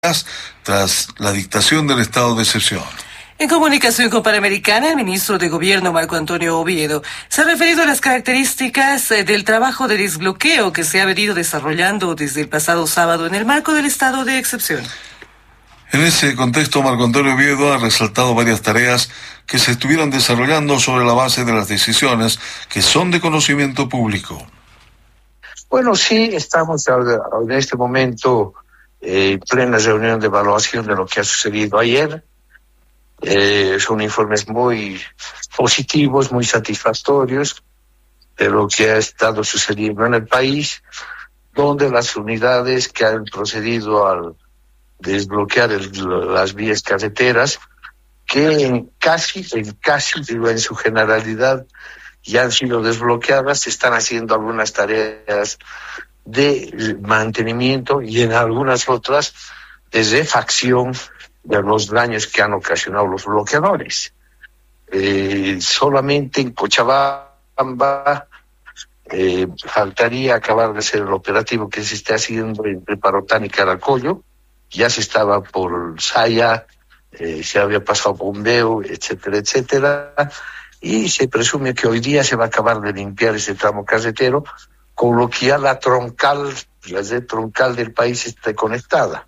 tras la dictación del estado de excepción. En comunicación con Panamericana, el ministro de Gobierno, Marco Antonio Oviedo, se ha referido a las características del trabajo de desbloqueo que se ha venido desarrollando desde el pasado sábado en el marco del estado de excepción. En ese contexto, Marco Antonio Oviedo ha resaltado varias tareas que se estuvieron desarrollando sobre la base de las decisiones que son de conocimiento público. Bueno, sí, estamos en este momento en plena reunión de evaluación de lo que ha sucedido ayer. Son informes muy positivos, muy satisfactorios de lo que ha estado sucediendo en el país, donde las unidades que han procedido al desbloquear las vías carreteras, que en su generalidad ya han sido desbloqueadas, se están haciendo algunas tareas de mantenimiento y en algunas otras de refacción de los daños que han ocasionado los bloqueadores. Solamente en Cochabamba faltaría acabar de hacer el operativo que se está haciendo entre Parotán y Caracollo. Ya se estaba por Saya, se había pasado Bombeo, etcétera, etcétera, y se presume que hoy día se va a acabar de limpiar ese tramo carretero, con lo que ya la red troncal del país está conectada.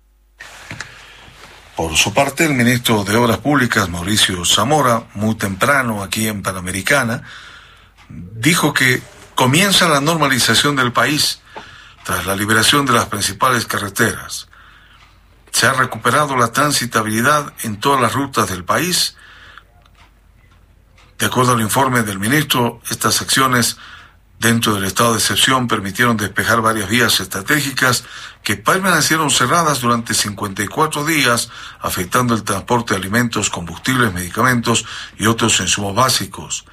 Por su parte, el ministro de Obras Públicas, Mauricio Zamora, muy temprano aquí en Panamericana, dijo que comienza la normalización del país tras la liberación de las principales carreteras. Se ha recuperado la transitabilidad en todas las rutas del país. De acuerdo al informe del ministro, estas acciones dentro del estado de excepción permitieron despejar varias vías estratégicas que permanecieron cerradas durante 54 días, afectando el transporte de alimentos, combustibles, medicamentos y otros insumos básicos.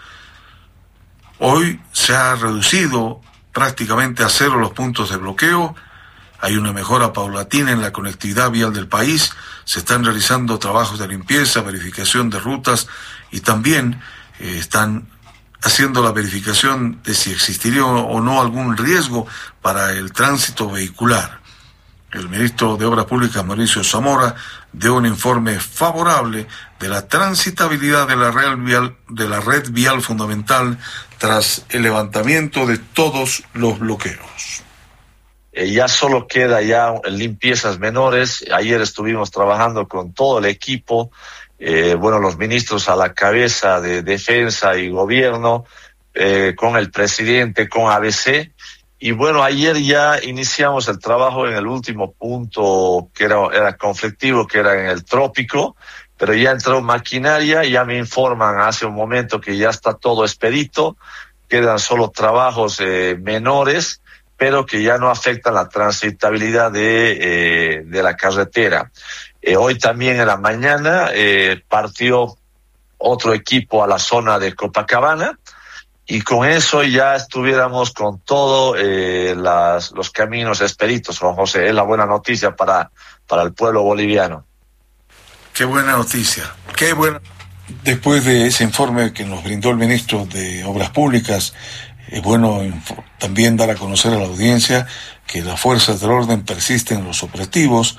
Hoy se ha reducido prácticamente a cero los puntos de bloqueo. Hay una mejora paulatina en la conectividad vial del país, se están realizando trabajos de limpieza, verificación de rutas y también están haciendo la verificación de si existiría o no algún riesgo para el tránsito vehicular. El ministro de Obras Públicas, Mauricio Zamora, dio un informe favorable de la transitabilidad de la red vial fundamental tras el levantamiento de todos los bloqueos. Ya solo queda ya limpiezas menores. Ayer estuvimos trabajando con todo el equipo, los ministros a la cabeza de Defensa y Gobierno, con el presidente, con ABC. Y bueno, ayer ya iniciamos el trabajo en el último punto que era conflictivo, que era en el Trópico, pero ya entró maquinaria, ya me informan hace un momento que ya está todo expedito, quedan solo trabajos menores, pero que ya no afectan la transitabilidad de la carretera. Hoy también en la mañana partió otro equipo a la zona de Copacabana y con eso ya estuviéramos con todo los caminos expeditos, Juan José. Es la buena noticia para el pueblo boliviano. Qué buena noticia, qué buena. Después de ese informe que nos brindó el ministro de Obras Públicas, es bueno también dar a conocer a la audiencia que las fuerzas del orden persisten en los operativos.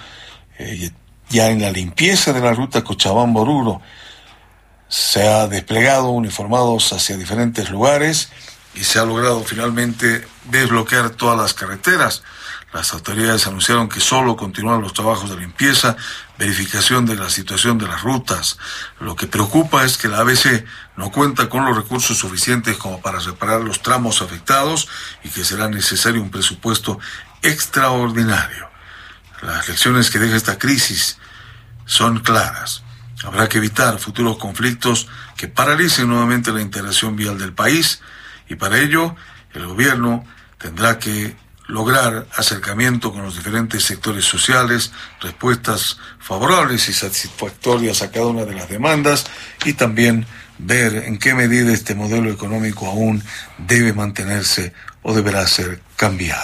Ya en la limpieza de la ruta Cochabamba-Oruro se ha desplegado uniformados hacia diferentes lugares y se ha logrado finalmente desbloquear todas las carreteras. Las autoridades anunciaron que solo continúan los trabajos de limpieza, verificación de la situación de las rutas. Lo que preocupa es que la ABC no cuenta con los recursos suficientes como para reparar los tramos afectados y que será necesario un presupuesto extraordinario. Las lecciones que deja esta crisis son claras. Habrá que evitar futuros conflictos que paralicen nuevamente la integración vial del país y para ello el gobierno tendrá que lograr acercamiento con los diferentes sectores sociales, respuestas favorables y satisfactorias a cada una de las demandas y también ver en qué medida este modelo económico aún debe mantenerse o deberá ser cambiado.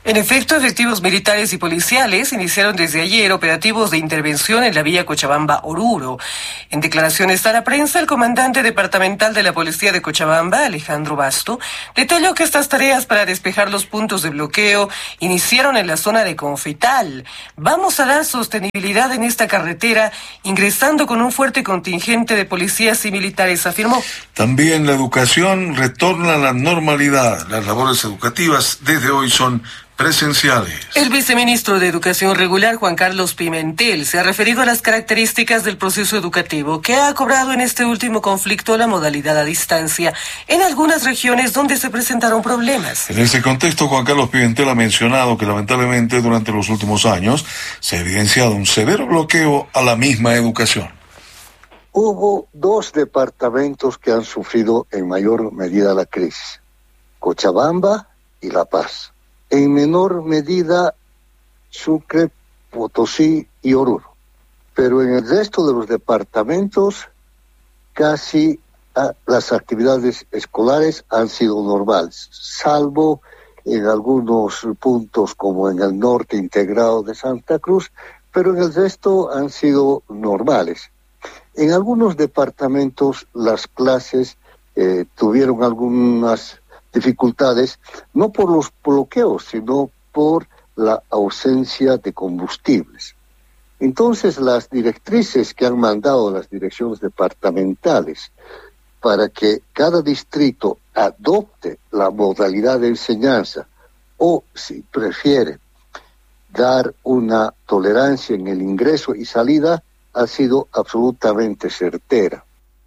En efecto, efectivos militares y policiales iniciaron desde ayer operativos de intervención en la vía Cochabamba-Oruro. En declaraciones a la prensa, el comandante departamental de la Policía de Cochabamba, Alejandro Basto, detalló que estas tareas para despejar los puntos de bloqueo iniciaron en la zona de Confetal. Vamos a dar sostenibilidad en esta carretera, ingresando con un fuerte contingente de policías y militares, afirmó. También la educación retorna a la normalidad. Las labores educativas desde hoy son presenciales. El viceministro de Educación Regular, Juan Carlos Pimentel, se ha referido a las características del proceso educativo que ha cobrado en este último conflicto la modalidad a distancia en algunas regiones donde se presentaron problemas. En ese contexto, Juan Carlos Pimentel ha mencionado que lamentablemente durante los últimos años se ha evidenciado un severo bloqueo a la misma educación. Hubo 2 departamentos que han sufrido en mayor medida la crisis: Cochabamba y La Paz. En menor medida, Sucre, Potosí y Oruro. Pero en el resto de los departamentos, casi las actividades escolares han sido normales, salvo en algunos puntos como en el norte integrado de Santa Cruz, pero en el resto han sido normales. En algunos departamentos las clases tuvieron algunas dificultades, no por los bloqueos, sino por la ausencia de combustibles. Entonces, las directrices que han mandado las direcciones departamentales para que cada distrito adopte la modalidad de enseñanza o, si prefiere, dar una tolerancia en el ingreso y salida, ha sido absolutamente certera.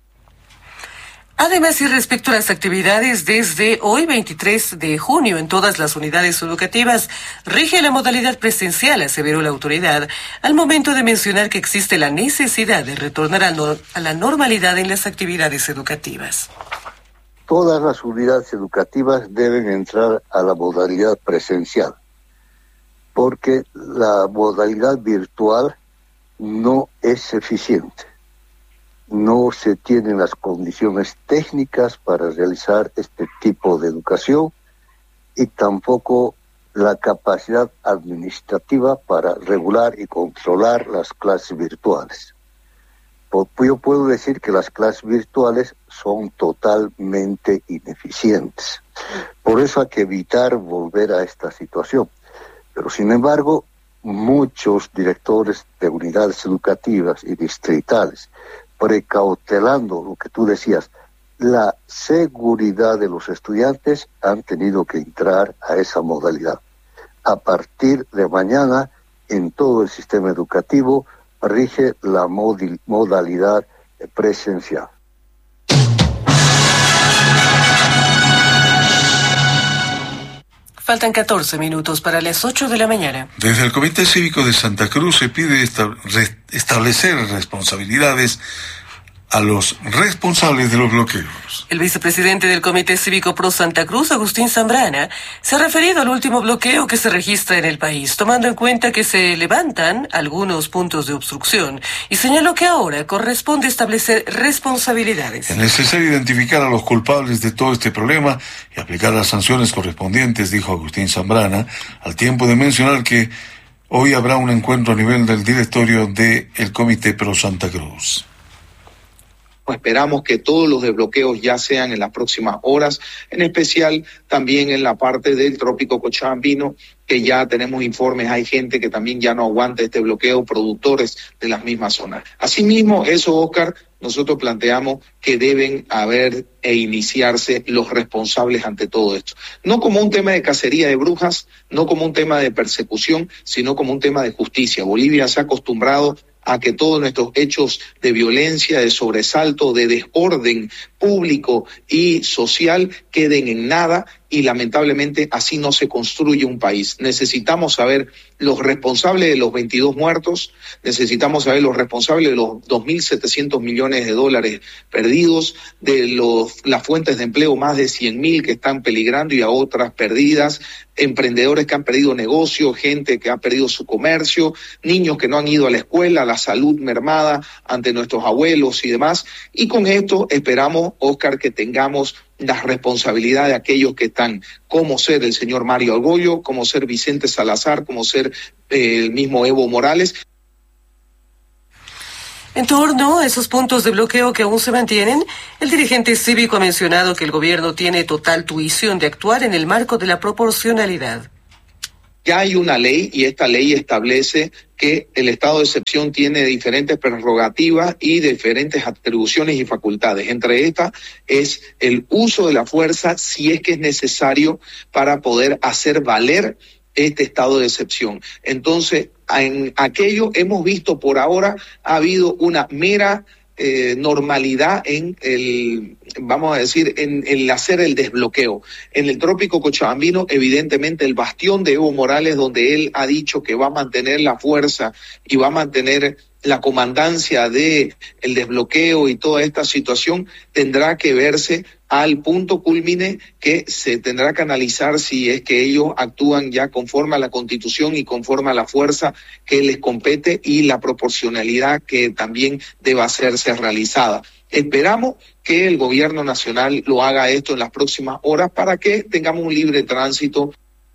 Además, y respecto a las actividades, desde hoy, 23 de junio, en todas las unidades educativas, rige la modalidad presencial, aseveró la autoridad, al momento de mencionar que existe la necesidad de retornar a la normalidad en las actividades educativas. Todas las unidades educativas deben entrar a la modalidad presencial, porque la modalidad virtual no es eficiente. No se tienen las condiciones técnicas para realizar este tipo de educación y tampoco la capacidad administrativa para regular y controlar las clases virtuales. Yo puedo decir que las clases virtuales son totalmente ineficientes. Por eso hay que evitar volver a esta situación. Pero sin embargo, muchos directores de unidades educativas y distritales, precautelando lo que tú decías, la seguridad de los estudiantes, han tenido que entrar a esa modalidad. A partir de mañana, en todo el sistema educativo, rige la modalidad presencial. Faltan 14 minutos para las 8 de la mañana. Desde el Comité Cívico de Santa Cruz se pide establecer responsabilidades a los responsables de los bloqueos. El vicepresidente del Comité Cívico Pro Santa Cruz, Agustín Zambrana, se ha referido al último bloqueo que se registra en el país, tomando en cuenta que se levantan algunos puntos de obstrucción, y señaló que ahora corresponde establecer responsabilidades. Es necesario identificar a los culpables de todo este problema y aplicar las sanciones correspondientes, dijo Agustín Zambrana, al tiempo de mencionar que hoy habrá un encuentro a nivel del directorio del Comité Pro Santa Cruz. Esperamos que todos los desbloqueos ya sean en las próximas horas, en especial también en la parte del trópico cochabambino, que ya tenemos informes, hay gente que también ya no aguanta este bloqueo, productores de las mismas zonas. Asimismo, Oscar, nosotros planteamos que deben haber e iniciarse los responsables ante todo esto. No como un tema de cacería de brujas, no como un tema de persecución, sino como un tema de justicia. Bolivia se ha acostumbrado a que todos nuestros hechos de violencia, de sobresalto, de desorden público y social queden en nada, y lamentablemente así no se construye un país. Necesitamos saber los responsables de los 22 muertos, necesitamos saber los responsables de los 2.700 millones de dólares perdidos, de las fuentes de empleo, más de 100.000 que están peligrando y a otras perdidas, emprendedores que han perdido negocio, gente que ha perdido su comercio, niños que no han ido a la escuela, la salud mermada ante nuestros abuelos y demás. Y con esto esperamos, Oscar, que tengamos las responsabilidades de aquellos que están, como ser el señor Mario Argollo, como ser Vicente Salazar, como ser el mismo Evo Morales. En torno a esos puntos de bloqueo que aún se mantienen, el dirigente cívico ha mencionado que el gobierno tiene total tuición de actuar en el marco de la proporcionalidad. Ya hay una ley y esta ley establece que el estado de excepción tiene diferentes prerrogativas y diferentes atribuciones y facultades. Entre estas es el uso de la fuerza si es que es necesario para poder hacer valer este estado de excepción. Entonces, en aquello hemos visto por ahora, ha habido una mera normalidad en el, vamos a decir, en el hacer el desbloqueo. En el trópico cochabambino, evidentemente, el bastión de Evo Morales, donde él ha dicho que va a mantener la fuerza y va a mantener la comandancia de el desbloqueo y toda esta situación, tendrá que verse al punto culmine que se tendrá que analizar si es que ellos actúan ya conforme a la Constitución y conforme a la fuerza que les compete y la proporcionalidad que también deba hacerse realizada. Esperamos que el gobierno nacional lo haga esto en las próximas horas para que tengamos un libre tránsito.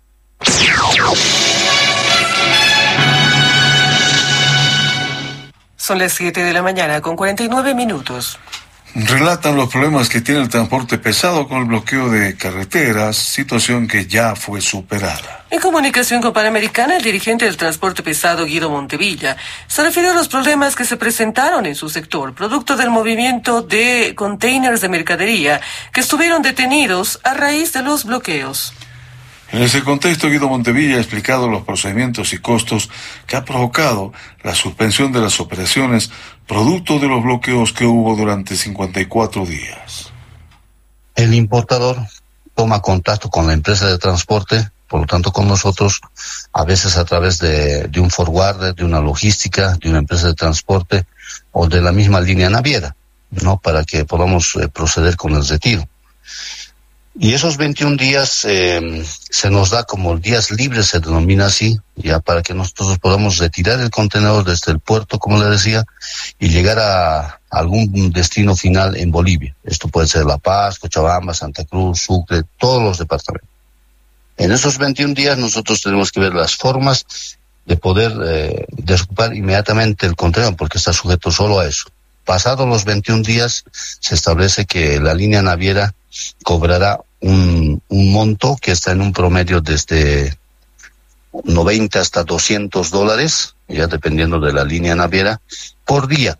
Son las 7 de la mañana con 49 minutos. Relatan los problemas que tiene el transporte pesado con el bloqueo de carreteras, situación que ya fue superada. En comunicación con Panamericana, el dirigente del transporte pesado, Guido Montevilla, se refirió a los problemas que se presentaron en su sector, producto del movimiento de containers de mercadería que estuvieron detenidos a raíz de los bloqueos. En ese contexto, Guido Montevilla ha explicado los procedimientos y costos que ha provocado la suspensión de las operaciones producto de los bloqueos que hubo durante 54 días. El importador toma contacto con la empresa de transporte, por lo tanto con nosotros, a veces a través de un forwarder, de una logística, de una empresa de transporte o de la misma línea naviera, ¿no? Para que podamos proceder con el retiro. Y esos 21 días se nos da como días libres, se denomina así, ya para que nosotros podamos retirar el contenedor desde el puerto, como le decía, y llegar a algún destino final en Bolivia. Esto puede ser La Paz, Cochabamba, Santa Cruz, Sucre, todos los departamentos. En esos 21 días nosotros tenemos que ver las formas de poder desocupar inmediatamente el contenedor, porque está sujeto solo a eso. Pasados los 21 días, se establece que la línea naviera cobrará un monto que está en un promedio desde 90 hasta $200, ya dependiendo de la línea naviera, por día.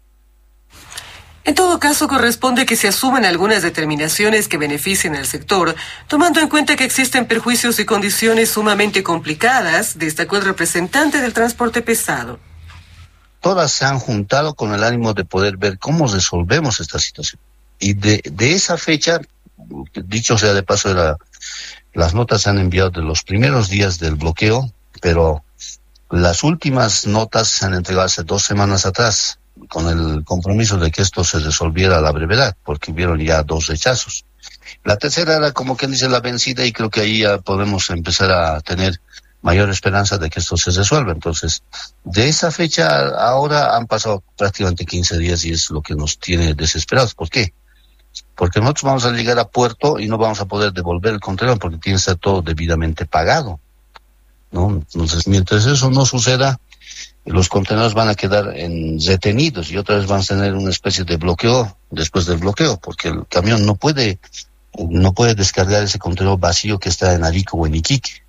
En todo caso, corresponde que se asuman algunas determinaciones que beneficien al sector, tomando en cuenta que existen perjuicios y condiciones sumamente complicadas, destacó el representante del transporte pesado. Todas se han juntado con el ánimo de poder ver cómo resolvemos esta situación. Y de esa fecha, dicho sea de paso, las notas se han enviado de los primeros días del bloqueo, pero las últimas notas se han entregado hace 2 semanas atrás, con el compromiso de que esto se resolviera a la brevedad, porque hubieron ya 2 rechazos. La tercera era como quien dice la vencida, y creo que ahí ya podemos empezar a tener mayor esperanza de que esto se resuelva. Entonces, de esa fecha ahora han pasado prácticamente 15 días y es lo que nos tiene desesperados. ¿Por qué? Porque nosotros vamos a llegar a puerto y no vamos a poder devolver el contenedor porque tiene que ser todo debidamente pagado, ¿no? Entonces, mientras eso no suceda, los contenedores van a quedar retenidos y otra vez van a tener una especie de bloqueo después del bloqueo, porque el camión no puede descargar ese contenedor vacío que está en Arico o en Iquique.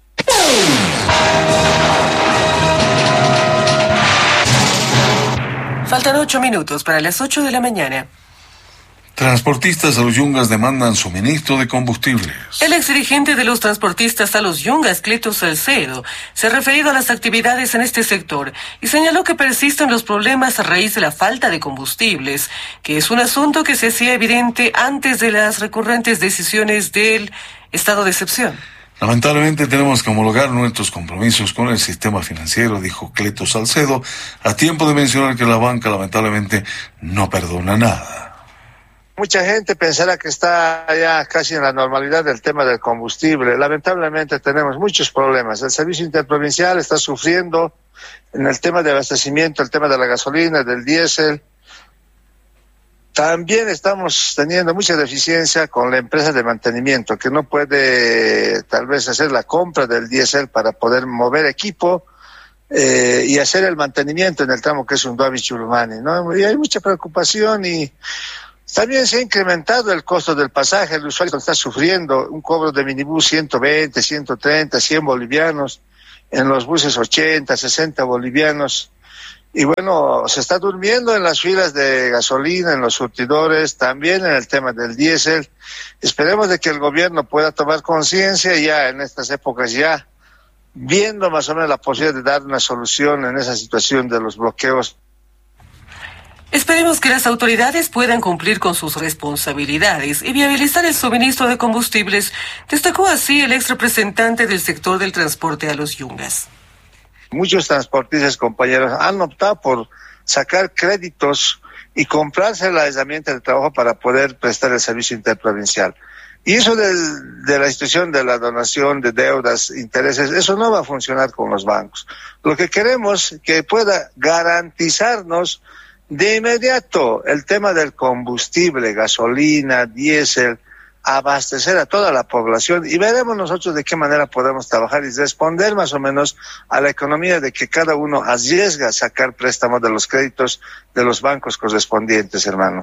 Faltan 8 minutos para las 8 de la mañana. Transportistas a los Yungas demandan suministro de combustibles. El exdirigente de los transportistas a los Yungas, Cleto Salcedo, se ha referido a las actividades en este sector y señaló que persisten los problemas a raíz de la falta de combustibles, que es un asunto que se hacía evidente antes de las recurrentes decisiones del estado de excepción. Lamentablemente tenemos que homologar nuestros compromisos con el sistema financiero, dijo Cleto Salcedo, a tiempo de mencionar que la banca lamentablemente no perdona nada. Mucha gente pensará que está ya casi en la normalidad del tema del combustible. Lamentablemente tenemos muchos problemas. El servicio interprovincial está sufriendo en el tema de abastecimiento, el tema de la gasolina, del diésel. También estamos teniendo mucha deficiencia con la empresa de mantenimiento, que no puede tal vez hacer la compra del diésel para poder mover equipo y hacer el mantenimiento en el tramo que es Unduabi-Chulumani, ¿no? Y hay mucha preocupación y también se ha incrementado el costo del pasaje. El usuario está sufriendo un cobro de minibús 120, 130, 100 bolivianos, en los buses 80, 60 bolivianos. Y bueno, se está durmiendo en las filas de gasolina, en los surtidores, también en el tema del diésel. Esperemos de que el gobierno pueda tomar conciencia ya en estas épocas, ya viendo más o menos la posibilidad de dar una solución en esa situación de los bloqueos. Esperemos que las autoridades puedan cumplir con sus responsabilidades y viabilizar el suministro de combustibles, destacó así el ex representante del sector del transporte a los Yungas. Muchos transportistas, compañeros, han optado por sacar créditos y comprarse la herramienta de trabajo para poder prestar el servicio interprovincial. Y eso de la institución de la donación de deudas, intereses, eso no va a funcionar con los bancos. Lo que queremos es que pueda garantizarnos de inmediato el tema del combustible, gasolina, diésel, abastecer a toda la población y veremos nosotros de qué manera podemos trabajar y responder más o menos a la economía de que cada uno arriesga a sacar préstamos de los créditos de los bancos correspondientes, hermano.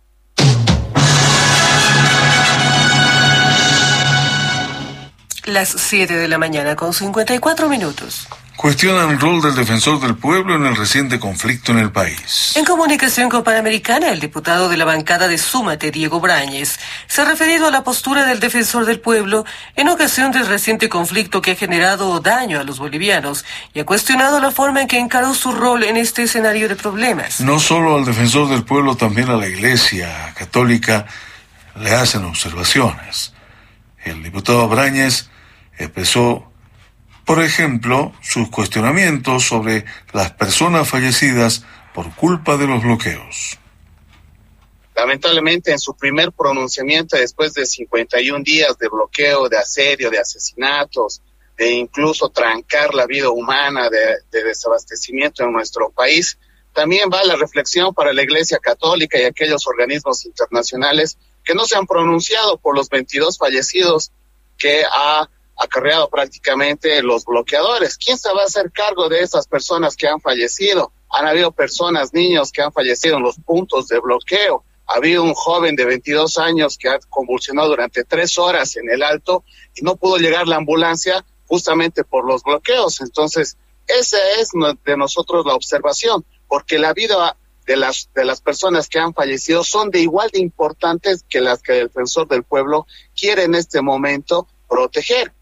Las 7 de la mañana con 54 minutos. Cuestionan el rol del defensor del pueblo en el reciente conflicto en el país. En comunicación con Panamericana, el diputado de la bancada de Súmate, Diego Brañez, se ha referido a la postura del defensor del pueblo en ocasión del reciente conflicto que ha generado daño a los bolivianos y ha cuestionado la forma en que encaró su rol en este escenario de problemas. No solo al defensor del pueblo, también a la Iglesia Católica le hacen observaciones. El diputado Brañez expresó, por ejemplo, sus cuestionamientos sobre las personas fallecidas por culpa de los bloqueos. Lamentablemente, en su primer pronunciamiento, después de 51 días de bloqueo, de asedio, de asesinatos, de incluso trancar la vida humana, de desabastecimiento en nuestro país, también va la reflexión para la Iglesia Católica y aquellos organismos internacionales que no se han pronunciado por los 22 fallecidos que ha acarreado prácticamente los bloqueadores. ¿Quién se va a hacer cargo de esas personas que han fallecido? Han habido personas, niños que han fallecido en los puntos de bloqueo. Ha habido un joven de 22 años que ha convulsionado durante 3 horas en el Alto y no pudo llegar la ambulancia justamente por los bloqueos. Entonces, esa es de nosotros la observación, porque la vida de las personas que han fallecido son de igual de importantes que las que el defensor del pueblo quiere en este momento proteger.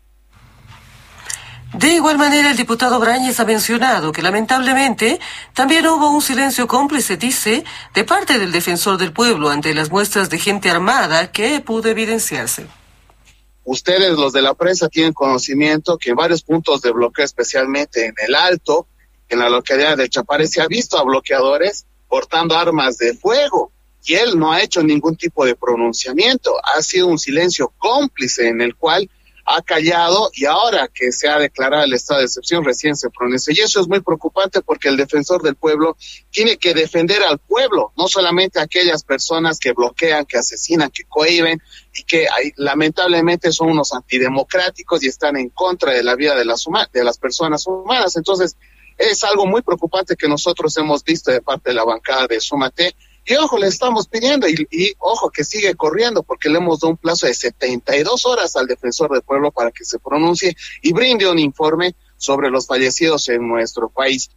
De igual manera, el diputado Brañez ha mencionado que lamentablemente también hubo un silencio cómplice, dice, de parte del defensor del pueblo ante las muestras de gente armada que pudo evidenciarse. Ustedes, los de la prensa, tienen conocimiento que en varios puntos de bloqueo, especialmente en el Alto, en la localidad de Chapare, se ha visto a bloqueadores portando armas de fuego y él no ha hecho ningún tipo de pronunciamiento. Ha sido un silencio cómplice en el cual ha callado y ahora que se ha declarado el estado de excepción recién se pronuncia. Y eso es muy preocupante porque el defensor del pueblo tiene que defender al pueblo, no solamente a aquellas personas que bloquean, que asesinan, que cohíben y que lamentablemente son unos antidemocráticos y están en contra de la vida de las personas humanas. Entonces, es algo muy preocupante que nosotros hemos visto de parte de la bancada de Súmate. Y ojo, le estamos pidiendo, y ojo que sigue corriendo, porque le hemos dado un plazo de 72 horas al defensor del pueblo para que se pronuncie y brinde un informe sobre los fallecidos en nuestro país.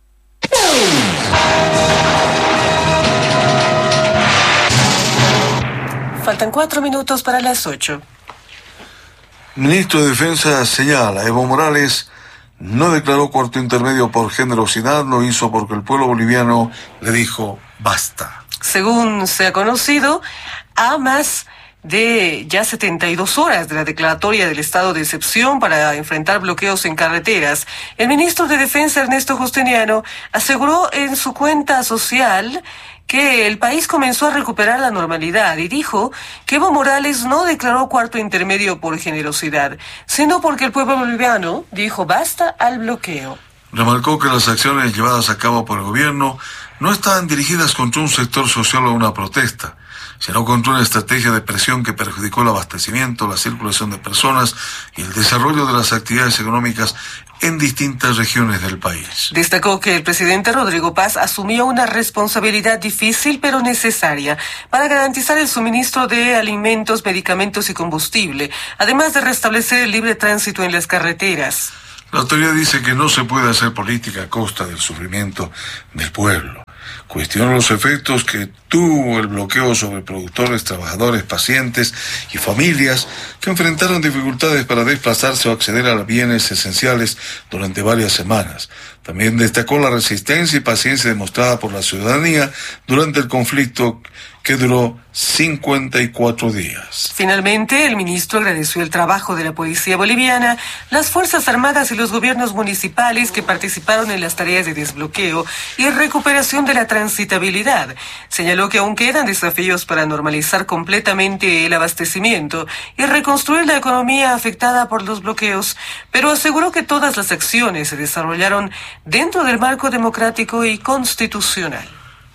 Faltan 4 minutos para las 8. Ministro de Defensa señala, Evo Morales no declaró cuarto intermedio por generosidad, lo hizo porque el pueblo boliviano le dijo basta. Según se ha conocido, a más de ya 72 horas de la declaratoria del estado de excepción para enfrentar bloqueos en carreteras, el ministro de Defensa, Ernesto Justiniano, aseguró en su cuenta social que el país comenzó a recuperar la normalidad y dijo que Evo Morales no declaró cuarto intermedio por generosidad, sino porque el pueblo boliviano dijo basta al bloqueo. Remarcó que las acciones llevadas a cabo por el gobierno no estaban dirigidas contra un sector social o una protesta, sino contra una estrategia de presión que perjudicó el abastecimiento, la circulación de personas y el desarrollo de las actividades económicas en distintas regiones del país. Destacó que el presidente Rodrigo Paz asumió una responsabilidad difícil pero necesaria para garantizar el suministro de alimentos, medicamentos y combustible, además de restablecer el libre tránsito en las carreteras. La autoridad dice que no se puede hacer política a costa del sufrimiento del pueblo. Cuestiona los efectos que tuvo el bloqueo sobre productores, trabajadores, pacientes y familias que enfrentaron dificultades para desplazarse o acceder a los bienes esenciales durante varias semanas. También destacó la resistencia y paciencia demostrada por la ciudadanía durante el conflicto que duró 54 días. Finalmente, el ministro agradeció el trabajo de la policía boliviana, las Fuerzas Armadas y los gobiernos municipales que participaron en las tareas de desbloqueo y recuperación de la transitabilidad. Señaló que aún quedan desafíos para normalizar completamente el abastecimiento y reconstruir la economía afectada por los bloqueos, pero aseguró que todas las acciones se desarrollaron dentro del marco democrático y constitucional.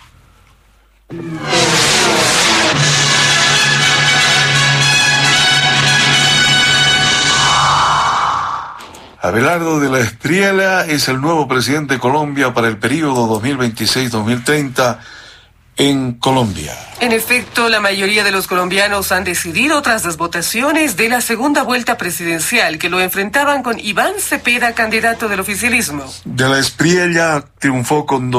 Abelardo de la Espriella es el nuevo presidente de Colombia para el periodo 2026-2030 en Colombia. En efecto, la mayoría de los colombianos han decidido tras las votaciones de la segunda vuelta presidencial que lo enfrentaban con Iván Cepeda, candidato del oficialismo. De la Espriella triunfó con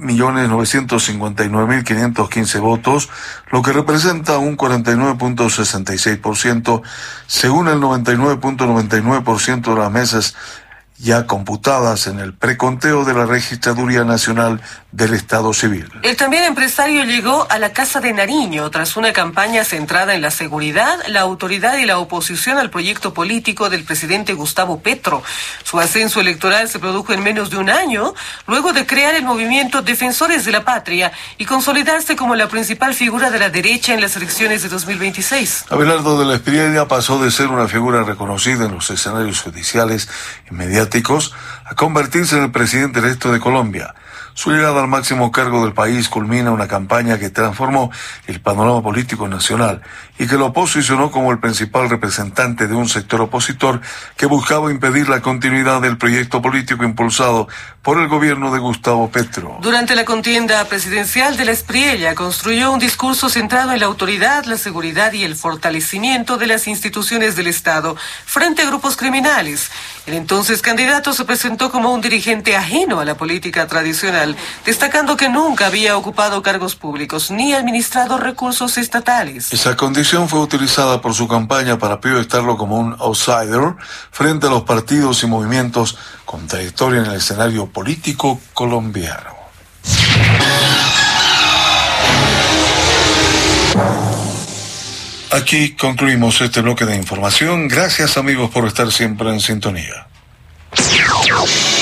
12.959.515 votos, lo que representa un 49.66%, según el 99.99% de las mesas ya computadas en el preconteo de la Registraduría Nacional del Estado Civil. El también empresario llegó a la Casa de Nariño tras una campaña centrada en la seguridad, la autoridad y la oposición al proyecto político del presidente Gustavo Petro. Su ascenso electoral se produjo en menos de un año, luego de crear el movimiento Defensores de la Patria y consolidarse como la principal figura de la derecha en las elecciones de 2026. Abelardo de la Espriella pasó de ser una figura reconocida en los escenarios judiciales y mediáticos a convertirse en el presidente electo de Colombia. Su llegada al máximo cargo del país culmina una campaña que transformó el panorama político nacional y que lo posicionó como el principal representante de un sector opositor que buscaba impedir la continuidad del proyecto político impulsado por el gobierno de Gustavo Petro. Durante la contienda presidencial de la Espriella construyó un discurso centrado en la autoridad, la seguridad y el fortalecimiento de las instituciones del Estado frente a grupos criminales. El entonces candidato se presentó como un dirigente ajeno a la política tradicional, destacando que nunca había ocupado cargos públicos ni administrado recursos estatales. Esa condición fue utilizada por su campaña para proyectarlo como un outsider frente a los partidos y movimientos con trayectoria en el escenario político colombiano. Aquí concluimos este bloque de información. Gracias, amigos, por estar siempre en sintonía.